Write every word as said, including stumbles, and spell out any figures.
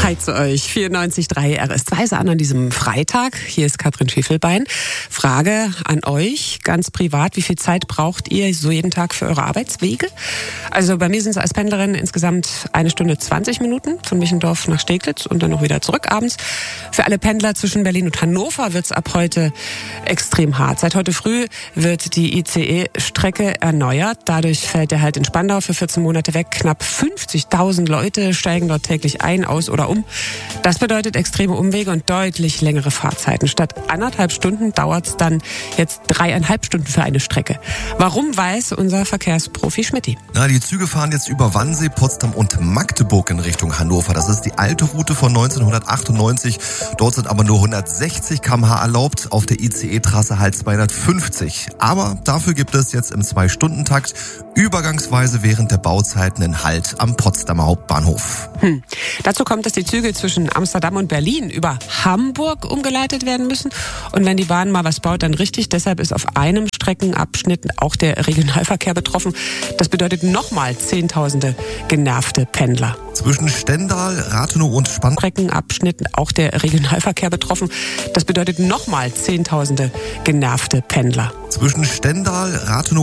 Hi zu euch, vierundneunzig Komma drei R S zwei an an diesem Freitag. Hier ist Katrin Schäfelbein. Frage an euch, ganz privat, wie viel Zeit braucht ihr so jeden Tag für eure Arbeitswege? Also bei mir sind es als Pendlerin insgesamt eine Stunde zwanzig Minuten von Michendorf nach Steglitz und dann noch wieder zurück abends. Für alle Pendler zwischen Berlin und Hannover wird es ab heute extrem hart. Seit heute früh wird die I C E-Strecke erneuert. Dadurch fällt der Halt in Spandau für vierzehn Monate weg. Knapp fünfzigtausend Leute steigen dort täglich ein, aus oder um. Das bedeutet extreme Umwege und deutlich längere Fahrzeiten. Statt anderthalb Stunden dauert es dann jetzt dreieinhalb Stunden für eine Strecke. Warum, weiß unser Verkehrsprofi Schmidti. Na, die Züge fahren jetzt über Wannsee, Potsdam und Magdeburg in Richtung Hannover. Das ist die alte Route von neunzehnhundertachtundneunzig. Dort sind aber nur hundertsechzig Kilometer pro Stunde erlaubt, auf der I C E-Trasse halt zweihundertfünfzig. Aber dafür gibt es jetzt im Zwei-Stunden-Takt übergangsweise während der Bauzeiten einen Halt am Potsdamer Hauptbahnhof. Hm. Dazu kommt, dass die Züge zwischen Amsterdam und Berlin über Hamburg umgeleitet werden müssen. Und wenn die Bahn mal was baut, dann richtig. Deshalb ist auf einem Streckenabschnitt auch der Regionalverkehr betroffen. Das bedeutet nochmal Zehntausende genervte Pendler. Zwischen Stendal, Rathenow und Spandau Streckenabschnitten auch der Regionalverkehr betroffen. Das bedeutet nochmal Zehntausende genervte Pendler. Zwischen Stendal, Rathenow